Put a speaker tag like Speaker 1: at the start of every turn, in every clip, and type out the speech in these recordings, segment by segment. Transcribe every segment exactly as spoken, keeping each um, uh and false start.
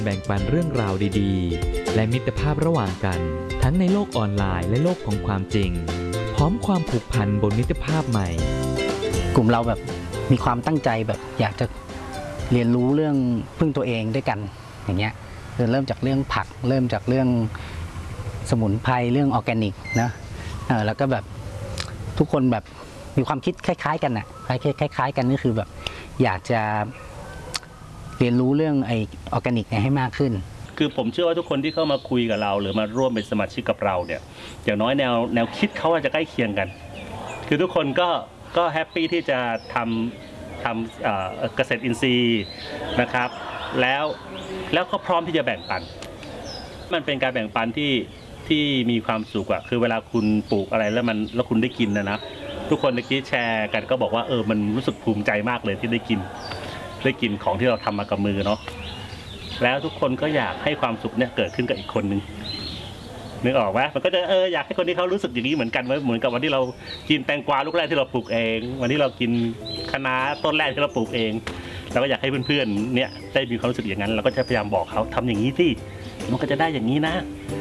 Speaker 1: แบ่งปันเรื่องราวดีๆและมิตรภาพระหว่างกันทั้งในโลกออนไลน์และโลกของความจริงพร้อมความผูกพันบนมิตรภาพใหม่
Speaker 2: กลุ่มเราแบบมีความตั้งใจแบบอยากจะเรียนรู้เรื่องพึ่งตัวเองด้วยกันอย่างเงี้ยเริ่มจากเรื่องผักเริ่มจากเรื่องสมุนไพรเรื่องออร์แกนิกนะแล้วก็แบบทุกคนแบบมีความคิดคล้ายๆกันน่ะคล้ายๆกันนี่คือแบบอยากจะเรียนรู้เรื่องไอออร์แกนิกให้มากขึ้น
Speaker 3: คือผมเชื่อว่าทุกคนที่เข้ามาคุยกับเราหรือมาร่วมเป็นสมาชิกกับเราเนี่ยอย่างน้อยแนวแนวคิดเขาอาจจะใกล้เคียงกันคือทุกคนก็ก็แฮปปี้ที่จะทำทำเกษตรอินทรีย์นะครับแล้วแล้วก็พร้อมที่จะแบ่งปันมันเป็นการแบ่งปันที่ที่มีความสุขอะคือเวลาคุณปลูกอะไรแล้วมันแล้วคุณได้กินนะนะทุกคนเมื่อกี้แชร์กันก็บอกว่าเออมันรู้สึกภูมิใจมากเลยที่ได้กินได้กินของที่เราทำมากับมือเนาะแล้วทุกคนก็อยากให้ความสุขเนี่ยเกิดขึ้นกับอีกคนนึงนึกออกไหมมันก็จะเอออยากให้คนที่เขารู้สึกอย่างนี้เหมือนกันเหมือนกับวันที่เรากินแตงกวาลูกแรกที่เราปลูกเองวันที่เรากินคะน้าต้นแรกที่เราปลูกเองเราก็อยากให้เพื่อนๆเนี่ยได้มีความรู้สึกอย่างนั้นเราก็จะพยายามบอกเขาทำอย่างนี้ที่มันก็จะได้อย่างนี้นะ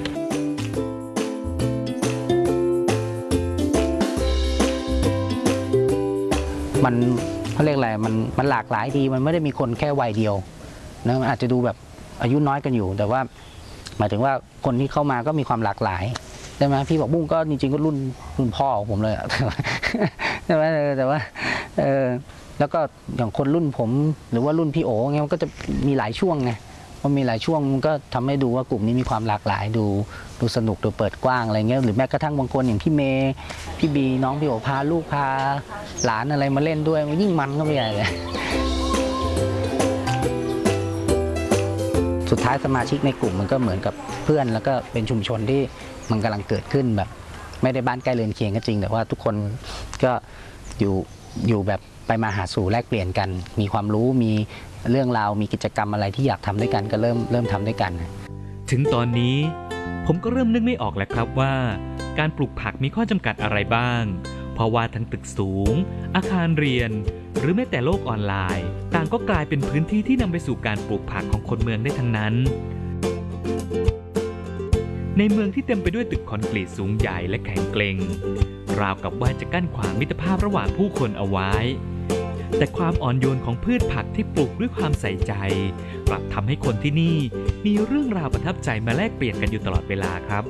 Speaker 2: มันเขาเรียกอะไรมันมันหลากหลายดีมันไม่ได้มีคนแค่วัยเดียวนะมันอาจจะดูแบบอายุน้อยกันอยู่แต่ว่าหมายถึงว่าคนที่เข้ามาก็มีความหลากหลายใช่ไหมพี่บอกบุ้งก็จริงๆก็รุ่นรุ่นพ่อของผมเลยใช่ไหมแต่ว่าเออแล้วก็อย่างคนรุ่นผมหรือว่ารุ่นพี่โอ๋เงี้ยมันก็จะมีหลายช่วงไงมันมีหลายช่วงมันก็ทำให้ดูว่ากลุ่มนี้มีความหลากหลายดูดูสนุกดูเปิดกว้างอะไรเงี้ยหรือแม้กระทั่งบางคนอย่างพี่เมย์พี่บีน้องพี่โอ๋พาลูกพาหลานอะไรมาเล่นด้วยมันยิ่งมันก็ไม่ใหญ่เลยสุดท้ายสมาชิกในกลุ่มมันก็เหมือนกับเพื่อนแล้วก็เป็นชุมชนที่มันกำลังเกิดขึ้นแบบไม่ได้บ้านใกล้เรือนเคียงก็จริงแต่ว่าทุกคนก็อยู่อยู่แบบไปมาหาสู่แลกเปลี่ยนกันมีความรู้มีเรื่องราวมีกิจกรรมอะไรที่อยากทำด้วยกันก็เริ่มเริ่มทำด้วยกัน
Speaker 1: ถึงตอนนี้ผมก็เริ่มนึกไม่ออกแล้วครับว่าการปลูกผักมีข้อจำกัดอะไรบ้างเพราะว่าทั้งตึกสูงอาคารเรียนหรือแม้แต่โลกออนไลน์ต่างก็กลายเป็นพื้นที่ที่นำไปสู่การปลูกผักของคนเมืองได้ทั้งนั้นในเมืองที่เต็มไปด้วยตึกคอนกรีตสูงใหญ่และแข็งเกร็งราวกับว่าจะกั้นขวางมิตรภาพระหว่างผู้คนเอาไว้แต่ความอ่อนโยนของพืชผักที่ปลูกด้วยความใส่ใจกลับทำให้คนที่นี่มีเรื่องราวประทับใจมาแลกเปลี่ยนกันอยู่ตลอดเวลาครับ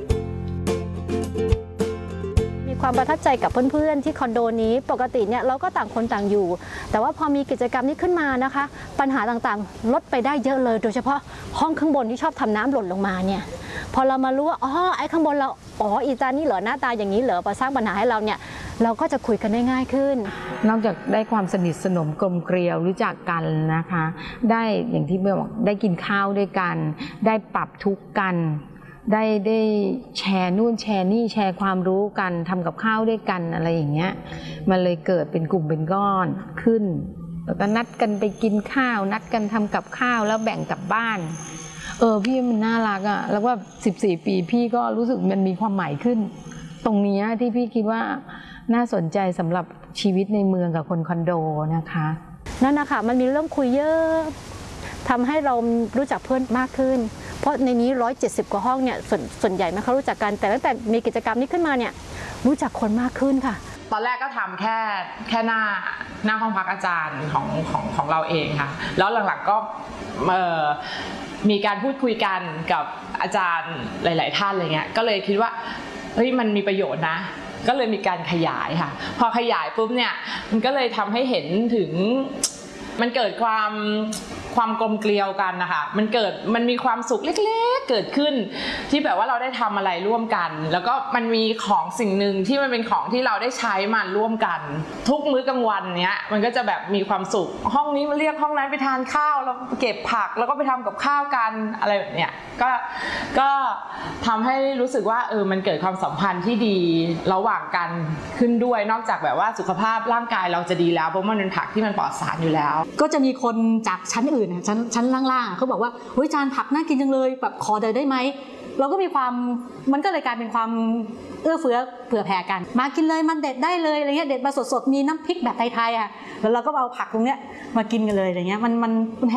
Speaker 4: มีความประทับใจกับเพื่อนๆที่คอนโดนี้ปกติเนี่ยเราก็ต่างคนต่างอยู่แต่ว่าพอมีกิจกรรมนี้ขึ้นมานะคะปัญหาต่างๆลดไปได้เยอะเลยโดยเฉพาะห้องข้างบนที่ชอบทำน้ำหล่นลงมาเนี่ยพอเรามารู้ว่าอ๋อไอ้ข้างบนเราอ๋ออีจานนี่เหรอหน้าตาอย่างนี้เหรอมาสร้างปัญหาให้เราเนี่ยเราก็จะคุยกันได้ง่ายขึ้น
Speaker 5: นอกจากได้ความสนิทสนมกลมเกลียวรู้จักกันนะคะได้อย่างที่บอกได้กินข้าวด้วยกันได้ปรับทุกข์กันได้ได้แชร์นู่นแชร์นี่แชร์ความรู้กันทำกับข้าวด้วยกันอะไรอย่างเงี้ยมันเลยเกิดเป็นกลุ่มเป็นก้อนขึ้นแล้วก็นัดกันไปกินข้าวนัดกันทำกับข้าวแล้วแบ่งกลับบ้านเออพี่มันน่ารักอ่ะแล้วว่าสิบสี่ปีพี่ก็รู้สึกมันมีความหมายขึ้นตรงนี้ที่พี่คิดว่าน่าสนใจสำหรับชีวิตในเมืองกับคนคอนโดนะคะ
Speaker 4: นั่นนะคะมันมีเรื่องคุยเยอะทำให้เรารู้จักเพื่อนมากขึ้นเพราะในนี้หนึ่งร้อยเจ็ดสิบกว่าห้องเนี่ยส่วนส่วนใหญ่ไม่เขารู้จักกันแต่ตั้งแต่มีกิจกรรมนี้ขึ้นมาเนี่ยรู้จักคนมากขึ้นค่ะ
Speaker 6: ตอนแรกก็ทำแค่แค่หน้าหน้าห้องพักอาจารย์ของของของเราเองค่ะแล้วหลังๆก็มีการพูดคุยกันกับอาจารย์หลายๆท่านอะไรเงี้ยก็เลยคิดว่าเฮ้ยมันมีประโยชน์นะก็เลยมีการขยายค่ะพอขยายปุ๊บเนี่ยมันก็เลยทำให้เห็นถึงมันเกิดความความกลมเกลียวกันนะคะมันเกิดมันมีความสุขเล็กๆเกิดขึ้นที่แบบว่าเราได้ทำอะไรร่วมกันแล้วก็มันมีของสิ่งหนึ่งที่มันเป็นของที่เราได้ใช้มันร่วมกันทุกมื้อกลางวันเนี้ยมันก็จะแบบมีความสุขห้องนี้มาเรียกห้องนั้นไปทานข้าวแล้วเก็บผักแล้วก็ไปทำกับข้าวกันอะไรแบบเนี้ยก็ก็ทำให้รู้สึกว่าเออมันเกิดความสัมพันธ์ที่ดีระหว่างกันขึ้นด้วยนอกจากแบบว่าสุขภาพร่างกายเราจะดีแล้วเพราะมันเป็นผักที่มันปลอดสารอยู่แล้ว
Speaker 7: ก็จะมีคนจากชั้นอื่นชั้นชั้นล่างๆเขาบอกว่าเฮ้ยจานผักน่ากินจังเลยแบบขอเดินได้ไหมเราก็มีความมันก็เลยกลายเป็นความเอื้อเฟื้อเผื่อแผ่กันมากินเลยมันเด็ดได้เลยอะไรเงี้ยเด็ดมาสดๆมีน้ำพริกแบบไทยๆอ่ะแล้วเราก็เอาผักตรงเนี้ยมากินกันเลยอะไรเงี้ยมันมัน